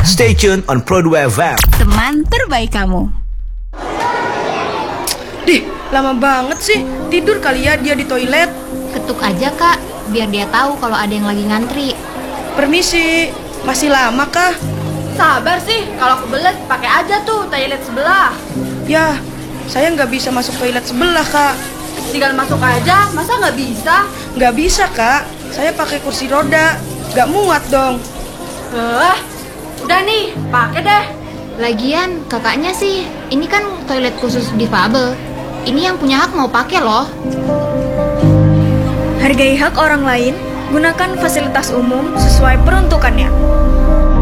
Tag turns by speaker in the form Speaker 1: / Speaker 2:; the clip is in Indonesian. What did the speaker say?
Speaker 1: Stay tuned on Pro2 FM.
Speaker 2: Teman terbaik kamu.
Speaker 3: Dih, lama banget sih. Tidur kali ya dia di toilet.
Speaker 4: Ketuk aja kak, biar dia tahu kalau ada yang lagi ngantri.
Speaker 3: Permisi, masih lama kah?
Speaker 5: Sabar sih, kalau kebelet pakai aja tuh toilet sebelah.
Speaker 3: Ya, saya nggak bisa masuk toilet sebelah kak.
Speaker 5: Tinggal masuk aja, masa nggak bisa?
Speaker 3: Nggak bisa kak, saya pakai kursi roda. Nggak muat dong.
Speaker 5: Udah nih, pakai deh.
Speaker 4: Lagian kakaknya sih, ini kan toilet khusus difabel. Ini yang punya hak mau pakai loh.
Speaker 6: Hargai hak orang lain, gunakan fasilitas umum sesuai peruntukannya.